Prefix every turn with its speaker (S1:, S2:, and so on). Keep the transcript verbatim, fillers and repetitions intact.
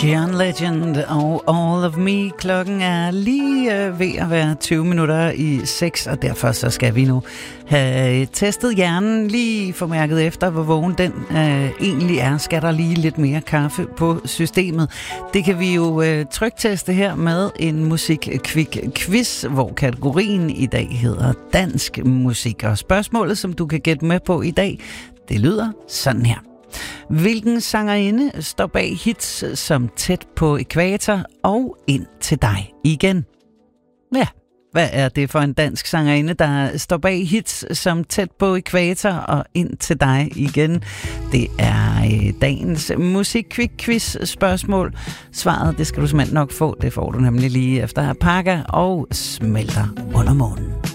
S1: John Legend og All of Me. Klokken er lige øh, ved at være tyve minutter i seks, og derfor så skal vi nu have testet hjernen, lige få mærket efter, hvor vågen den øh, egentlig er. Skal der lige lidt mere kaffe på systemet? Det kan vi jo øh, trykteste her med en musik-quick-quiz, hvor kategorien i dag hedder dansk musik. Og spørgsmålet, som du kan gætte med på i dag, det lyder sådan her. Hvilken sangerinde står bag hits som Tæt på ækvator og Ind til dig igen? Ja, hvad er det for en dansk sangerinde, der står bag hits som Tæt på ækvator og Ind til dig igen? Det er øh, dagens musik-quiz spørgsmål. Svaret, det skal du simpelthen nok få. Det får du nemlig lige efter Parker og Smelter under månen.